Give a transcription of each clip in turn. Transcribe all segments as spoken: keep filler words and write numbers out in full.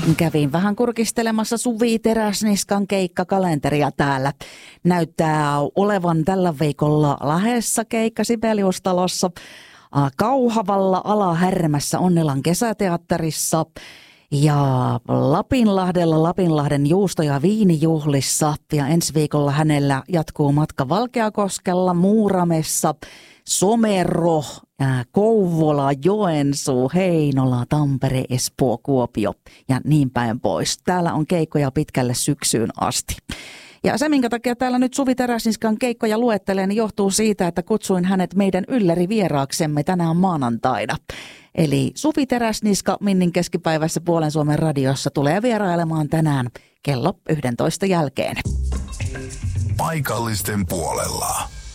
Kävin vähän kurkistelemassa Suvi Teräsniskan keikkakalenteria täällä. Näyttää olevan tällä viikolla Lahdessa keikka Sibeliustalossa, Kauhavalla Ala-Härmässä Onnelan kesäteatterissa ja Lapinlahdella Lapinlahden juusto- ja viinijuhlissa. Ja ensi viikolla hänellä jatkuu matka Valkeakoskella, Muuramessa, Somero, Kouvola, Joensuu, Heinola, Tampere, Espoo, Kuopio ja niin päin pois. Täällä on keikkoja pitkälle syksyyn asti. Ja se, minkä takia täällä nyt Suvi Teräsniskan keikkoja luettelee, niin johtuu siitä, että kutsuin hänet meidän ylläri-vieraaksemme tänään maanantaina. Eli Suvi Teräsniska Minnin keskipäivässä Puolen Suomen radiossa tulee vierailemaan tänään kello yksitoista jälkeen. Paikallisten puolella.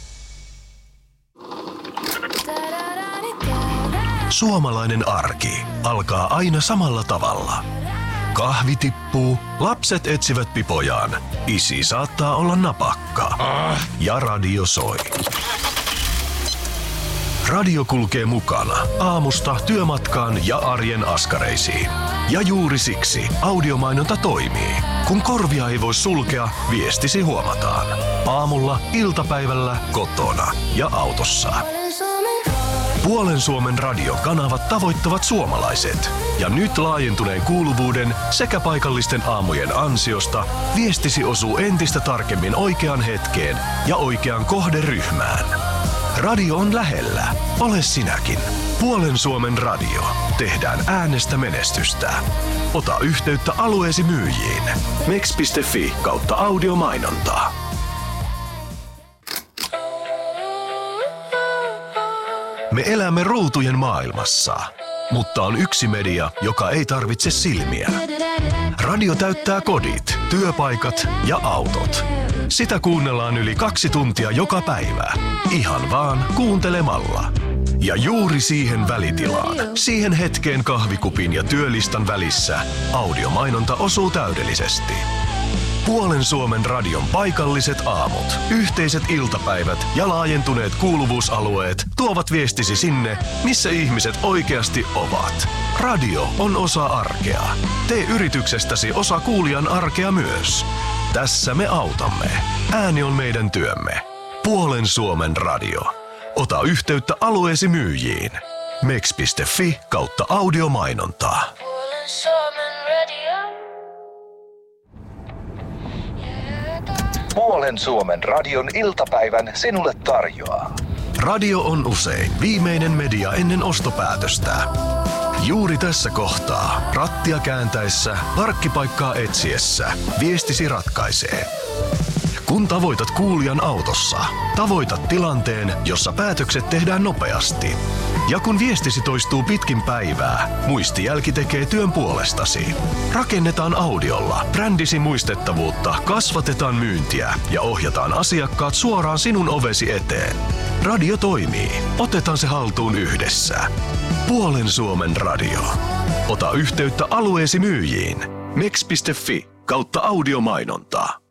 Suomalainen arki alkaa aina samalla tavalla. Kahvi tippuu, lapset etsivät pipojaan, isi saattaa olla napakka ja radio soi. Radio kulkee mukana aamusta työmatkaan ja arjen askareisiin. Ja juuri siksi audiomainonta toimii. Kun korvia ei voi sulkea, viestisi huomataan. Aamulla, iltapäivällä, kotona ja autossa. Puolen Suomen radiokanavat tavoittavat suomalaiset. Ja nyt laajentuneen kuuluvuuden sekä paikallisten aamujen ansiosta viestisi osuu entistä tarkemmin oikeaan hetkeen ja oikeaan kohderyhmään. Radio on lähellä. Ole sinäkin. Puolen Suomen radio. Tehdään äänestä menestystä. Ota yhteyttä alueesi myyjiin. meks piste fi kautta audiomainontaa. Me elämme ruutujen maailmassa, mutta on yksi media, joka ei tarvitse silmiä. Radio täyttää kodit, työpaikat ja autot. Sitä kuunnellaan yli kaksi tuntia joka päivä. Ihan vaan kuuntelemalla. Ja juuri siihen välitilaan, siihen hetkeen kahvikupin ja työlistan välissä, audiomainonta osuu täydellisesti. Puolen Suomen radion paikalliset aamut, yhteiset iltapäivät ja laajentuneet kuuluvuusalueet tuovat viestisi sinne, missä ihmiset oikeasti ovat. Radio on osa arkea. Tee yrityksestäsi osa kuulijan arkea myös. Tässä me autamme. Ääni on meidän työmme. Puolen Suomen radio. Ota yhteyttä alueesi myyjiin. meks piste fi kautta audiomainontaa. Puolen Suomen radio. Puolen Suomen radion iltapäivän sinulle tarjoaa. Radio on usein viimeinen media ennen ostopäätöstä. Juuri tässä kohtaa, rattia kääntäessä, parkkipaikkaa etsiessä, viestisi ratkaisee. Kun tavoitat kuulijan autossa, tavoitat tilanteen, jossa päätökset tehdään nopeasti. Ja kun viestisi toistuu pitkin päivää, muistijälki tekee työn puolestasi. Rakennetaan audiolla brändisi muistettavuutta, kasvatetaan myyntiä ja ohjataan asiakkaat suoraan sinun ovesi eteen. Radio toimii. Otetaan se haltuun yhdessä. Puolen Suomen radio. Ota yhteyttä alueesi myyjiin. meks piste fi kautta audiomainontaa.